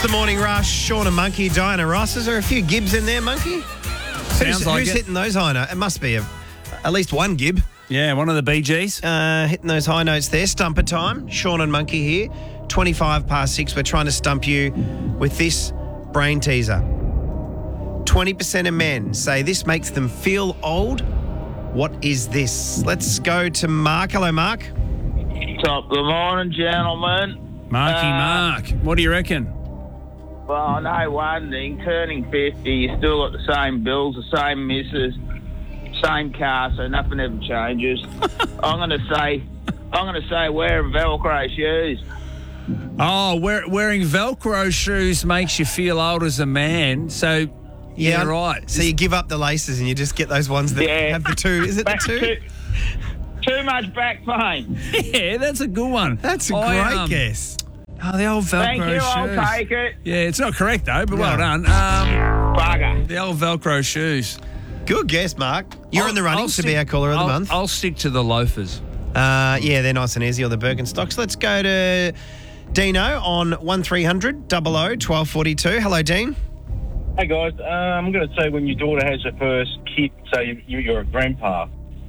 the morning rush. Sean and Monkey, Diana Ross. Is there a few Gibbs in there, Monkey? Who's hitting those high notes? It must be at least one Gibb. Yeah, one of the BGs. Hitting those high notes there. Stumper time. Sean and Monkey here. 25 past 6. We're trying to stump you with this brain teaser. 20% of men say this makes them feel old. What is this? Let's go to Mark. Hello, Mark. Top. Good morning, gentlemen. Mark. What do you reckon? Well, I know one thing. Turning 50, you still got the same bills, the same missus, same car, so nothing ever changes. I'm going to say wearing Velcro shoes. Oh, wearing Velcro shoes makes you feel old as a man. So, yeah, right. So you give up the laces and you just get those ones that have the two. Is it the two? Too much back pain. Yeah, that's a good one. That's a great guess. Oh, the old Velcro Thank you, shoes. I'll take it. Yeah, it's not correct, though, but well done. Bugger. The old Velcro shoes. Good guess, Mark. You're in the running to be our caller of the month. I'll stick to the loafers. Yeah, they're nice and easy, or the Birkenstocks. Let's go to Dino on 1300 00 1242. Hello, Dean. Hey, guys. I'm going to say when your daughter has her first kid, say you're a grandpa.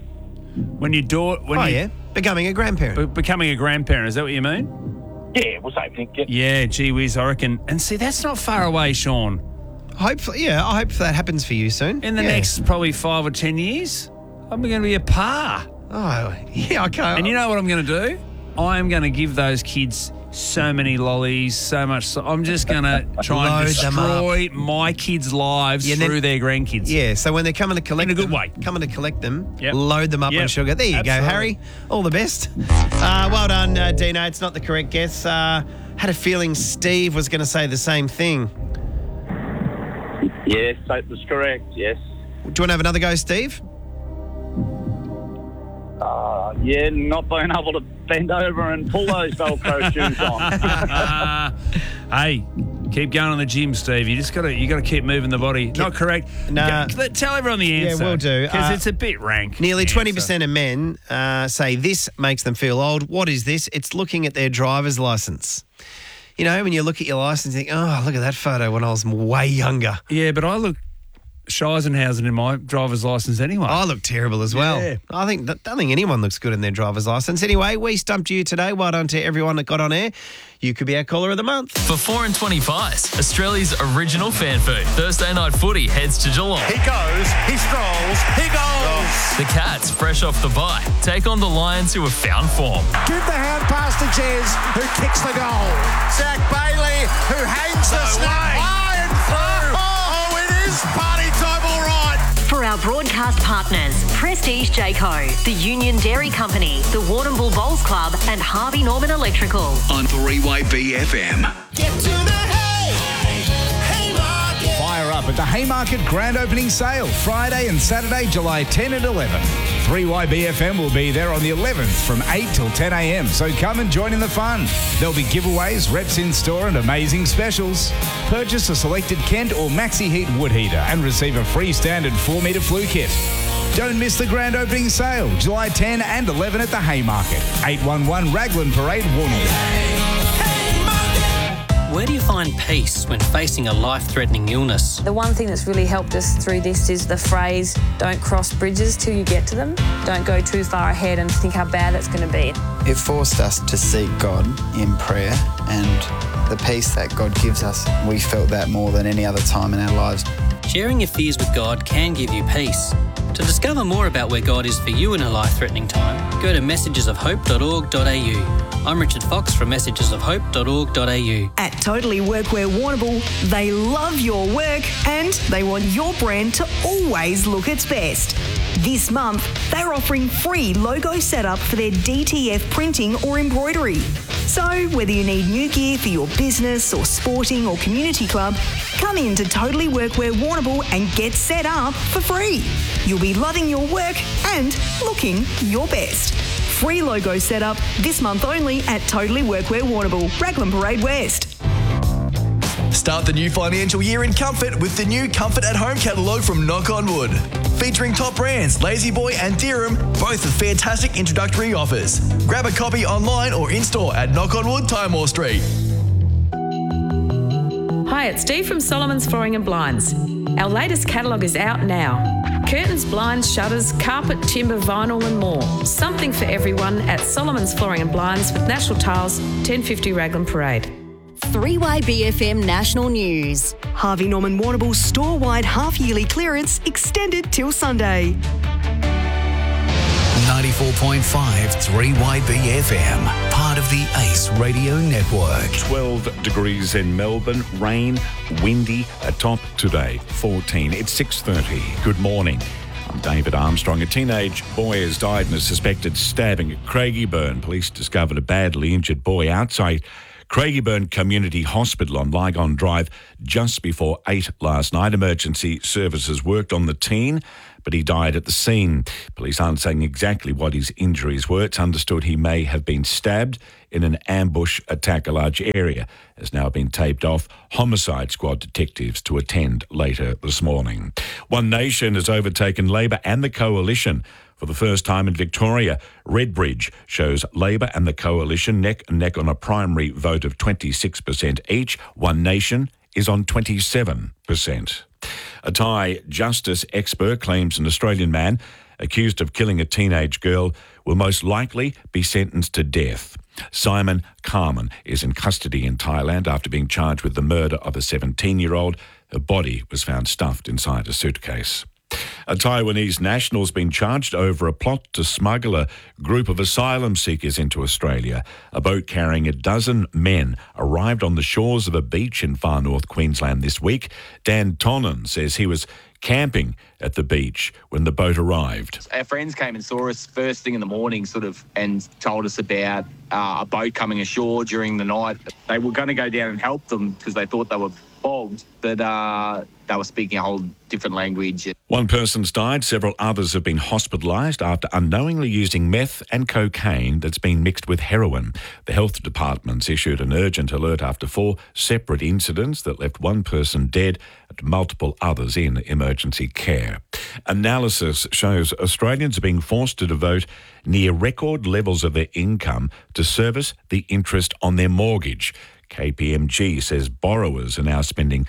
Becoming a grandparent. Becoming a grandparent, is that what you mean? Yeah, well, same thing. Yeah, gee whiz, I reckon. And see, that's not far away, Sean. Hopefully, I hope that happens for you soon. In the next probably 5 or 10 years, I'm going to be a pa. Oh, yeah, okay. And you know what I'm going to do? I am going to give those kids so many lollies, so much. I'm just going to try and destroy my kids' lives through their grandkids. Yeah, so when they're coming to collect in a good way, them, load them up on sugar. There you go, Harry. All the best. Well done, Dino. It's not the correct guess. Had a feeling Steve was going to say the same thing. Yes, that was correct, yes. Do you want to have another go, Steve? Not being able to bend over and pull those Velcro shoes on. Hey, keep going on the gym, Steve. You got to keep moving the body. Not correct. No. Tell everyone the answer. Yeah, we'll do. Because it's a bit rank. Nearly 20% of men say this makes them feel old. What is this? It's looking at their driver's license. You know, when you look at your license, you think, oh, look at that photo when I was way younger. Yeah, but I look Scheisenhausen in my driver's license anyway. I look terrible as well. Yeah. I don't think anyone looks good in their driver's license. Anyway, we stumped you today. Well done to everyone that got on air. You could be our caller of the month. For 4 and 20 pies, Australia's original fan food. Thursday night footy heads to Geelong. He goes, he strolls, he goes. The Cats, fresh off the bye, take on the Lions who have found form. Give the hand pass to Jez, who kicks the goal. Zach Bailey, who hangs the snap high and through. Oh, it is party time, all right. For our broadcast partners, Prestige Jayco, the Union Dairy Company, the Warrnambool Bowls Club and Harvey Norman Electrical. On 3YB FM. Get to the Haymarket. Fire up at the Haymarket Grand Opening Sale, Friday and Saturday, July 10 and 11. 3YB FM will be there on the 11th from 8 till 10 a.m, so come and join in the fun. There'll be giveaways, reps in store and amazing specials. Purchase a selected Kent or Maxi Heat wood heater and receive a free standard 4-metre flue kit. Don't miss the grand opening sale, July 10 and 11 at the Haymarket. 811 Raglan Parade, Warrnambool. Where do you find peace when facing a life-threatening illness? The one thing that's really helped us through this is the phrase, don't cross bridges till you get to them. Don't go too far ahead and think how bad it's going to be. It forced us to seek God in prayer, and the peace that God gives us, we felt that more than any other time in our lives. Sharing your fears with God can give you peace. To discover more about where God is for you in a life-threatening time, go to messagesofhope.org.au. I'm Richard Fox from messagesofhope.org.au. At Totally Workwear Warrnambool, they love your work and they want your brand to always look its best. This month, they're offering free logo setup for their DTF printing or embroidery. So, whether you need new gear for your business or sporting or community club, come in to Totally Workwear Warrnambool and get set up for free. You'll be loving your work and looking your best. Free logo setup this month only at Totally Workwear Warrnambool, Raglan Parade West. Start the new financial year in comfort with the new Comfort at Home catalogue from Knock on Wood. Featuring top brands Lazy Boy and Dirham, both with fantastic introductory offers. Grab a copy online or in-store at Knock on Wood, Timor Street. Hi, it's Dee from Solomon's Flooring and Blinds. Our latest catalogue is out now. Curtains, blinds, shutters, carpet, timber, vinyl and more. Something for everyone at Solomon's Flooring and Blinds with National Tiles, 1050 Raglan Parade. 3YBFM National News. Harvey Norman Warrnambool store-wide half-yearly clearance extended till Sunday. 94.5 3YBFM, part of the Ace Radio Network. 12 degrees in Melbourne, rain, windy, a top today, 14. It's 6:30. Good morning. I'm David Armstrong. A teenage boy has died in a suspected stabbing at Craigieburn. Police discovered a badly injured boy outside Craigieburn Community Hospital on Lygon Drive just before 8 last night. Emergency services worked on the teen, but he died at the scene. Police aren't saying exactly what his injuries were. It's understood he may have been stabbed in an ambush attack. A large area has now been taped off. Homicide squad detectives to attend later this morning. One Nation has overtaken Labor and the Coalition. For the first time in Victoria, Redbridge shows Labor and the Coalition neck and neck on a primary vote of 26% each. One Nation is on 27%. A Thai justice expert claims an Australian man accused of killing a teenage girl will most likely be sentenced to death. Simon Carmen is in custody in Thailand after being charged with the murder of a 17-year-old. Her body was found stuffed inside a suitcase. A Taiwanese national has been charged over a plot to smuggle a group of asylum seekers into Australia. A boat carrying a dozen men arrived on the shores of a beach in far north Queensland this week. Dan Tonnen says he was camping at the beach when the boat arrived. Our friends came and saw us first thing in the morning and told us about a boat coming ashore during the night. They were going to go down and help them because they thought they were bogged, but they were speaking a whole different language. One person's died. Several others have been hospitalised after unknowingly using meth and cocaine that's been mixed with heroin. The health department's issued an urgent alert after 4 separate incidents that left one person dead and multiple others in emergency care. Analysis shows Australians are being forced to devote near record levels of their income to service the interest on their mortgage. KPMG says borrowers are now spending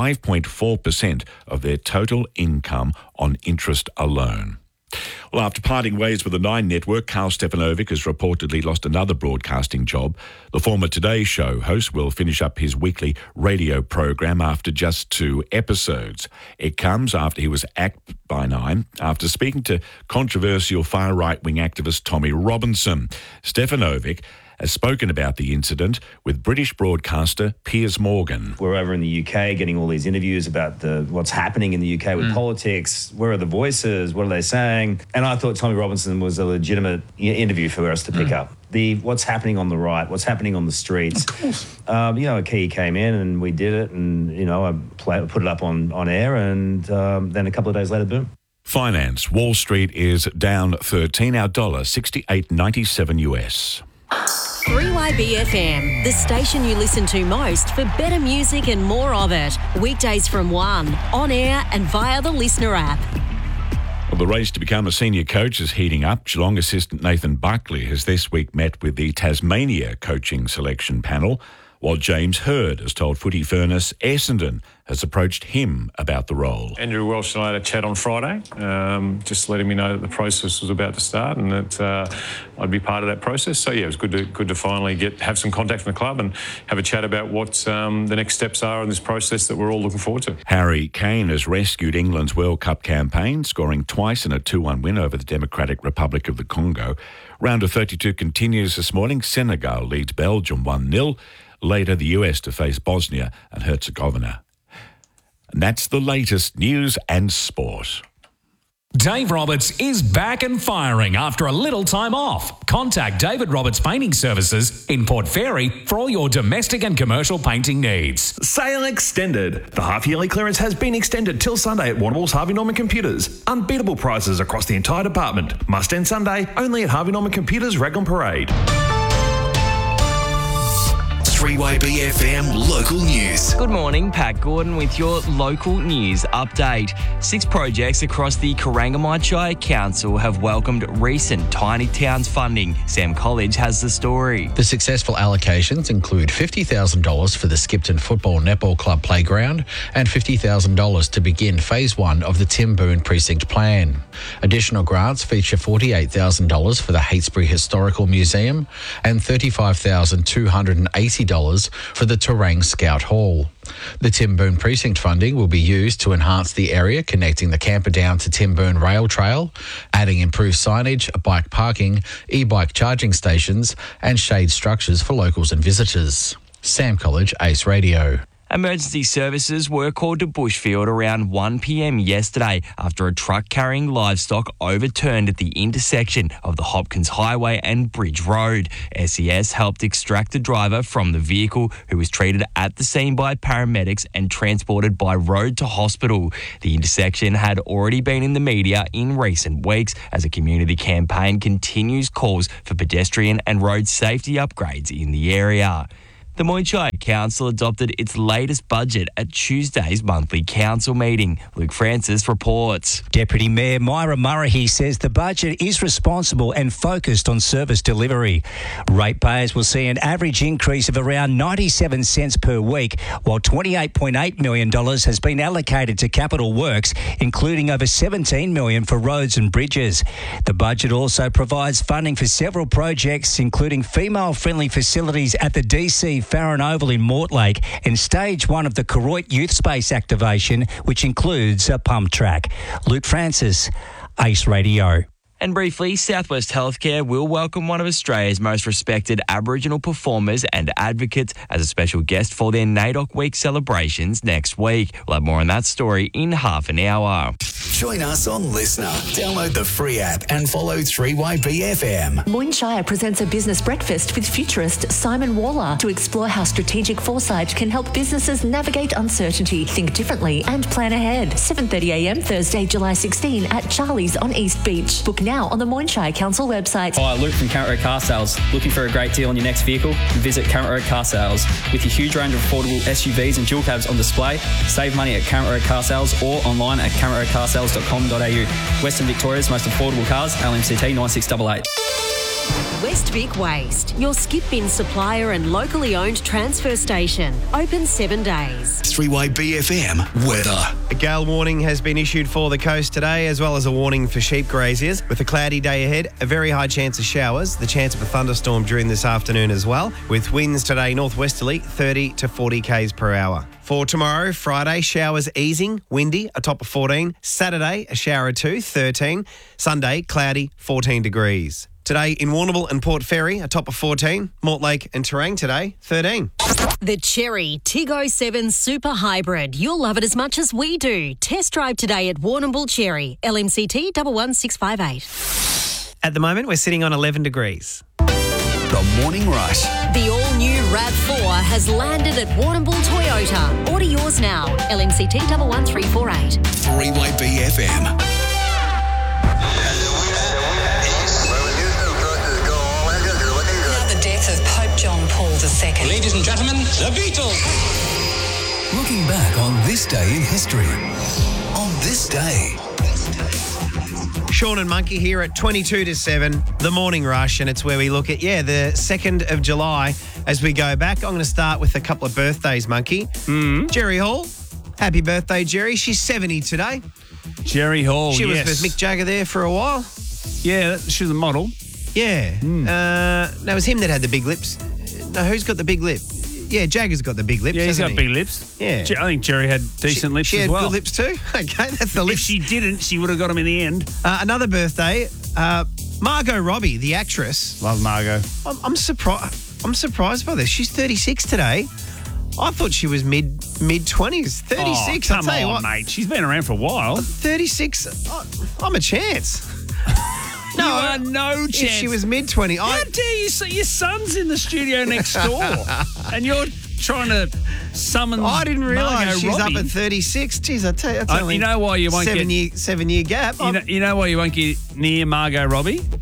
5.4% of their total income on interest alone. Well, after parting ways with the Nine Network, Carl Stefanovic has reportedly lost another broadcasting job. The former Today Show host will finish up his weekly radio program after just 2 episodes. It comes after he was axed by Nine after speaking to controversial far right-wing activist Tommy Robinson. Stefanovic has spoken about the incident with British broadcaster Piers Morgan. We're over in the UK getting all these interviews about what's happening in the UK with politics. Where are the voices? What are they saying? And I thought Tommy Robinson was a legitimate interview for us to pick up. What's happening on the right, what's happening on the streets. Of course. A key came in and we did it and, I put it up on air and then a couple of days later, boom. Finance. Wall Street is down 13. Our dollar, 68.97 US. 3YBFM, the station you listen to most for better music and more of it. Weekdays from 1, on air and via the Listener app. Well, the race to become a senior coach is heating up. Geelong assistant Nathan Buckley has this week met with the Tasmania coaching selection panel, while James Hurd has told Footy Furnace Essendon has approached him about the role. Andrew Welsh and I had a chat on Friday, just letting me know that the process was about to start and that I'd be part of that process. So, yeah, it was good to finally have some contact from the club and have a chat about what the next steps are in this process that we're all looking forward to. Harry Kane has rescued England's World Cup campaign, scoring twice in a 2-1 win over the Democratic Republic of the Congo. Round of 32 continues this morning. Senegal leads Belgium 1-0. Later, the US to face Bosnia and Herzegovina. And that's the latest news and sport. Dave Roberts is back and firing after a little time off. Contact David Roberts Painting Services in Port Fairy for all your domestic and commercial painting needs. Sale extended. The half-yearly clearance has been extended till Sunday at Warrnambool's Harvey Norman Computers. Unbeatable prices across the entire department. Must end Sunday only at Harvey Norman Computers, Raglan Parade. 3YBFM Local News. Good morning, Pat Gordon with your local news update. 6 projects across the Corangamite Shire Council have welcomed recent Tiny Towns funding. Sam College has the story. The successful allocations include $50,000 for the Skipton Football Netball Club playground and $50,000 to begin Phase 1 of the Tim Boone Precinct Plan. Additional grants feature $48,000 for the Heytesbury Historical Museum and $35,280 for the Terang Scout Hall. The Tim Boone Precinct funding will be used to enhance the area connecting the Camperdown to Tim Boone Rail Trail, adding improved signage, bike parking, e-bike charging stations and shade structures for locals and visitors. Sam College, Ace Radio. Emergency services were called to Bushfield around 1 p.m. yesterday after a truck carrying livestock overturned at the intersection of the Hopkins Highway and Bridge Road. SES helped extract the driver from the vehicle, who was treated at the scene by paramedics and transported by road to hospital. The intersection had already been in the media in recent weeks as a community campaign continues calls for pedestrian and road safety upgrades in the area. The Moyne Shire Council adopted its latest budget at Tuesday's monthly council meeting. Luke Francis reports. Deputy Mayor Myra Murray says the budget is responsible and focused on service delivery. Ratepayers will see an average increase of around 97 cents per week, while $28.8 million has been allocated to capital works, including over $17 million for roads and bridges. The budget also provides funding for several projects, including female-friendly facilities at the DC Farron Oval in Mortlake and Stage 1 of the Koroit Youth Space activation, which includes a pump track. Luke Francis, Ace Radio. And briefly, Southwest Healthcare will welcome one of Australia's most respected Aboriginal performers and advocates as a special guest for their NAIDOC Week celebrations next week. We'll have more on that story in half an hour. Join us on Listener. Download the free app and follow 3YBFM. Moyne Shire presents a business breakfast with futurist Simon Waller to explore how strategic foresight can help businesses navigate uncertainty, think differently and plan ahead. 7:30am Thursday, July 16 at Charlie's on East Beach. Book now on the Moyne Shire Council website. Hi, Luke from Current Road Car Sales. Looking for a great deal on your next vehicle? Visit Current Road Car Sales. With your huge range of affordable SUVs and dual cabs on display, save money at Current Road Car Sales or online at currentroadcarsales.com.au. Western Victoria's most affordable cars, LMCT 9688. West Vic Waste, your skip bin supplier and locally owned transfer station. Open 7 days. 3YBFM weather. A gale warning has been issued for the coast today, as well as a warning for sheep graziers. With a cloudy day ahead, a very high chance of showers, the chance of a thunderstorm during this afternoon as well, with winds today northwesterly 30 to 40 k's per hour. For tomorrow, Friday, showers easing, windy, a top of 14. Saturday, a shower or 2, 13. Sunday, cloudy, 14 degrees. Today in Warrnambool and Port Fairy, a top of 14. Mortlake and Terang today, 13. The Cherry Tiggo 7 Super Hybrid. You'll love it as much as we do. Test drive today at Warrnambool Cherry. LMCT 11658. At the moment, we're sitting on 11 degrees. The Morning Rush. The all-new RAV4 has landed at Warrnambool Toyota. Order yours now. LMCT 11348. 3YBFM. Of Pope John Paul II. Ladies and gentlemen, the Beatles. Looking back on this day in history. On this day. Sean and Monkey here at 22 to 7, The Morning Rush, and it's where we look at, the 2nd of July as we go back. I'm going to start with a couple of birthdays, Monkey. Jerry Hall. Happy birthday, Jerry. She's 70 today. Jerry Hall, She was yes. with Mick Jagger there for a while. Yeah, she's a model. Yeah. That was him that had the big lips. No, who's got the big lip? Yeah, Jagger's got the big lips. Yeah, he's got hasn't big lips. Yeah. I think Jerry had decent lips she as had well. good lips too? Okay, that's the lips. If she didn't, she would have got him in the end. Another birthday, Margot Robbie, the actress. Love Margot. I'm surprised by this. She's 36 today. I thought she was mid-20s. 36, Oh, come I'll tell you on, what. mate. She's been around for a while. 36, I'm a chance. No, you are no chance. If she was mid-20. How dare you say your son's in the studio next door and you're trying to summon I didn't realise Margot she's Robbie. up at 36. Jeez, I tell you, that's only you know why you won't 7 year gap. You know why you won't get near Margot Robbie?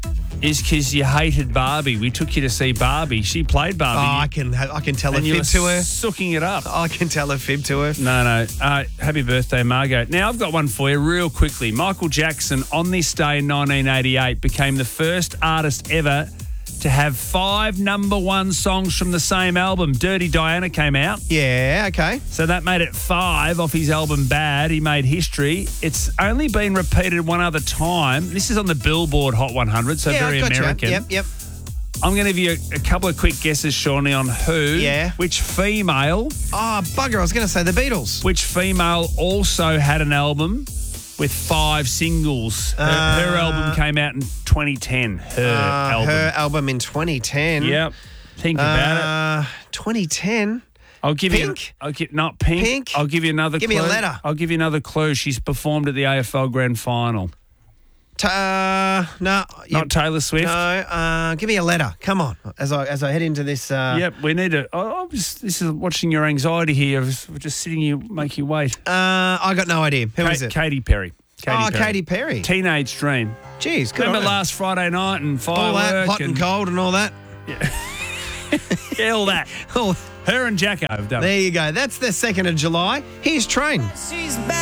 is because you hated Barbie. We took you to see Barbie. She played Barbie. I can tell a and you fib to her. Sooking it up. I can tell a fib to her. No. Happy birthday, Margot. Now, I've got one for you real quickly. Michael Jackson, on this day in 1988, became the first artist ever to have 5 number 1 songs from the same album. Dirty Diana came out. Yeah, okay. So that made it 5 off his album Bad. He made history. It's only been repeated one other time. This is on the Billboard Hot 100, so very American. Yep. I'm going to give you a couple of quick guesses, Shawnee, on which female. Oh, bugger, I was going to say the Beatles. Which female also had an album with 5 singles. Her album came out in 2010. Her album in 2010. Yep. Think about it. 2010. I'll give Pink? not Pink. Pink? I'll give you another clue. Give me a letter. I'll give you another clue. She's performed at the AFL Grand Final. No. Not Taylor Swift? No. Give me a letter. Come on. As I head into this. Yep, we need to. This is watching your anxiety here. We're just sitting here, make you wait. I got no idea. Who is it? Katy Perry. Katy Perry. Teenage Dream. Jeez, good. Remember last Friday night and firework? All that, hot and cold and all that. Yeah, all that. Her and Jacko have done it. There you go. That's the 2nd of July. Here's Train. She's back.